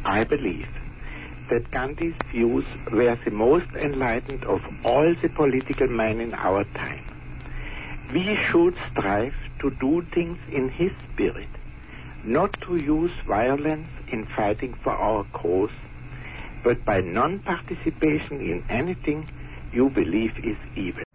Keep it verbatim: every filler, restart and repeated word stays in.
I believe that Gandhi's views were the most enlightened of all the political men in our time. We should strive to do things in his spirit, not to use violence in fighting for our cause, but by non-participation in anything you believe is evil.